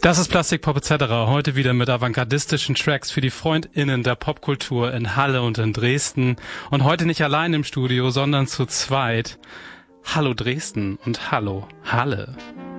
Das ist Plastikpop etc. Heute wieder mit avantgardistischen Tracks für die FreundInnen der Popkultur in Halle und in Dresden. Und heute nicht allein im Studio, sondern zu zweit. Hallo Dresden und hallo Halle.